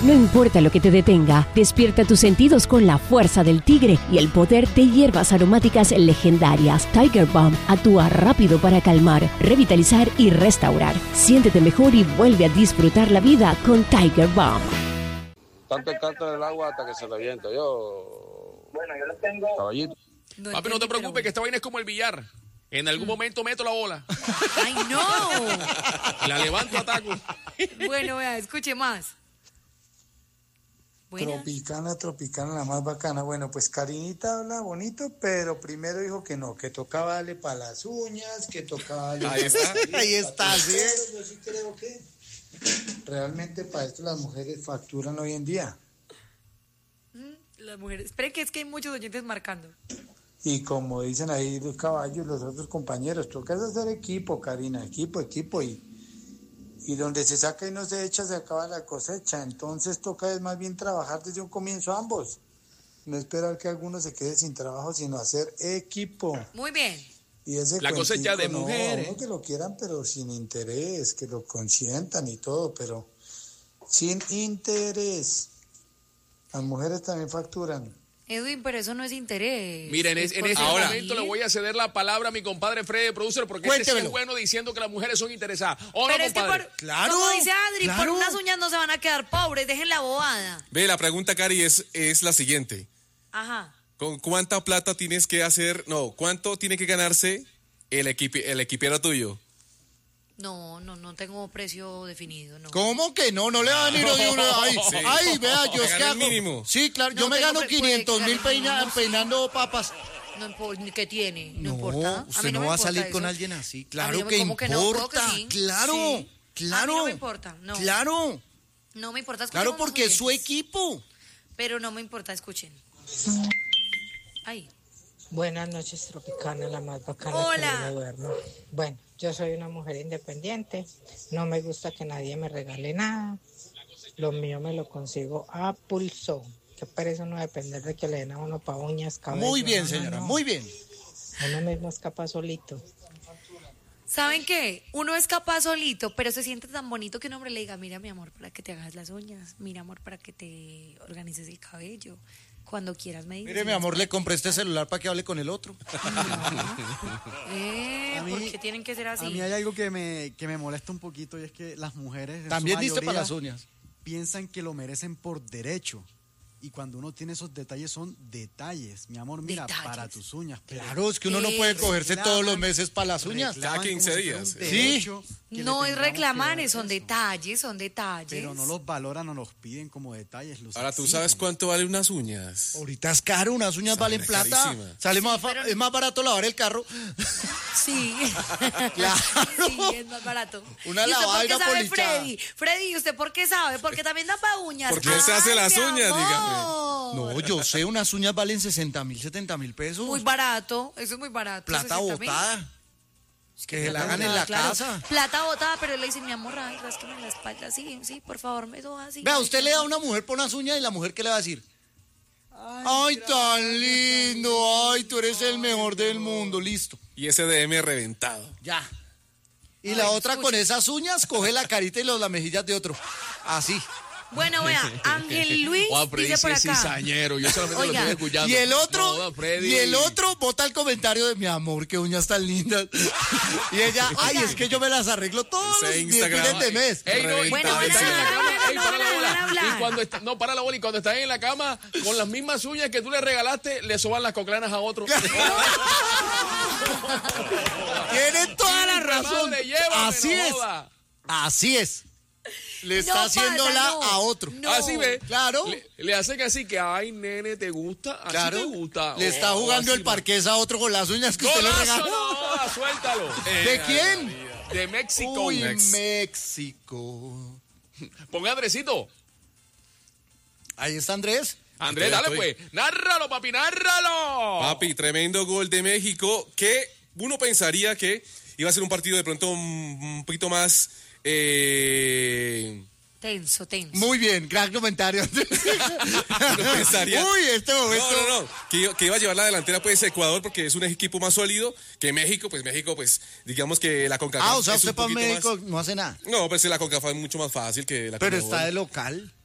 No importa lo que te detenga, despierta tus sentidos con la fuerza del tigre y el poder de hierbas aromáticas legendarias. Tiger Balm actúa rápido para calmar, revitalizar y restaurar. Siéntete mejor y vuelve a disfrutar la vida con Tiger Balm. Tanto el canto del agua hasta que se revienta. Bueno, yo les tengo... Caballito. Papi, no te preocupes, que esta vaina es como el billar. En algún momento meto la bola. ¡Ay, no! La levanto, ataco. Bueno, vea, escuche más. Buenas. Tropicana, la más bacana. Bueno, pues Karinita habla bonito, pero primero dijo que no, que tocaba darle para las uñas, que tocaba darle... Ahí está, ¿sí? Yo sí creo que realmente para esto las mujeres facturan hoy en día. Las mujeres. Esperen que es que hay muchos oyentes marcando. Y como dicen ahí los caballos, los otros compañeros, toca hacer equipo, Karina, equipo, y donde se saca y no se echa, se acaba la cosecha. Entonces toca es más bien trabajar desde un comienzo ambos. No esperar que alguno se quede sin trabajo, sino hacer equipo. Muy bien. Y ese la cosecha de no, mujeres. No que lo quieran, pero sin interés, que lo consientan y todo, pero sin interés. Las mujeres también facturan. Edwin, pero eso no es interés. Miren, en este momento le voy a ceder la palabra a mi compadre Freddy Producer, porque ese es bueno diciendo que las mujeres son interesadas. ¿O pero no, es compadre? que como dice Adri, por unas uñas no se van a quedar pobres, dejen la bobada. Ve, la pregunta, Cari, es la siguiente. Ajá. ¿Con cuánta plata tienes que hacer, cuánto tiene que ganarse el equipiero tuyo? No tengo precio definido, no. ¿Cómo que no? No le van a ir uno. Ay, vea, yo es que hago... mínimo. Sí, claro, yo me gano 500,000 peinando papas. No importa, ¿qué tiene? No, No, importa. usted no va a salir con alguien así. Claro que importa. Sí. Claro. A mí no me importa, no. Claro. No me importa, escuchen. Claro, porque es su equipo. Pero no me importa, escuchen. Ay. Buenas noches, Tropicana, la más bacana. Hola. Que no me duermo. Bueno, yo soy una mujer independiente, no me gusta que nadie me regale nada, lo mío me lo consigo a pulso. Qué pereza no depender de que le den a uno pa' uñas, cabello. Muy bien, señora, muy bien. Uno mismo es capaz solito. ¿Saben qué? Uno es capaz solito, pero se siente tan bonito que un hombre le diga, mira, mi amor, para que te hagas las uñas, mira, amor, para que te organices el cabello. Cuando quieras me dices. Mire, mi amor, le compré este celular para que hable con el otro. ¿Por qué tienen que ser así? A mí hay algo que me molesta un poquito y es que las mujeres también diste para las uñas. Piensan que lo merecen por derecho. Y cuando uno tiene esos detalles, son detalles. Mi amor, mira, para tus uñas. Claro, es que uno no puede cogerse todos los meses para las uñas. Cada 15 días. Sí. No es reclamar, son detalles. Pero no los valoran o los piden como detalles. Ahora, ¿tú sabes cuánto valen unas uñas? Ahorita es caro, unas uñas valen plata. Sale es más barato lavar el carro. Sí. Claro. Sí, es más barato. Una ¿Y usted lavada por qué y una sabe, polichada. Freddy, ¿usted por qué sabe? Porque también da para uñas. Porque él se hace las uñas, dígame. No, yo sé, unas uñas valen 60,000, 70,000 pesos. Muy barato, eso es muy barato. Plata botada. Que se la hagan en la casa. Plata botada, pero le dice, mi amor, rásqueme la espalda, sí, por favor, me do así. Vea, usted le da a una mujer por unas uñas y la mujer, ¿qué le va a decir? Ay, tan lindo, ay, tú eres el mejor del mundo, listo. Y ese DM reventado. Ya. Y la otra con esas uñas, coge la carita y las mejillas de otro. Así. Bueno, vea, Ángel Luis dice por acá. Cizañero, yo solamente lo estoy escuchando. Y el otro bota el comentario de mi amor, qué uñas tan lindas. Y ella, ay, es que yo me las arreglo todos los fines de mes. Para la bola, y cuando están en la cama, con las mismas uñas que tú le regalaste, le soban las coclanas a otro. Tienen toda la razón. Así es. Le está haciéndola a otro. Así ve. Claro. Le hacen así que, ay, nene, ¿te gusta? Así claro. te gusta. Le está jugando el parqués a otro con las uñas que usted le regaló. No, suéltalo. ¿De quién? De México. Uy, México. Ponga Andresito. Ahí está Andrés. Andrés, dale pues. Nárralo, papi, nárralo. Papi, tremendo gol de México que uno pensaría que iba a ser un partido de pronto un poquito más... Tenso. Muy bien, gran comentario. Pensaría, uy, este momento. No. Que iba a llevar la delantera pues Ecuador porque es un equipo más sólido que México. Pues México, pues digamos que la CONCACAF. O sea, usted para México no hace nada. No, pues la CONCACAF es mucho más fácil que la Pero CONMEBOL. está de local.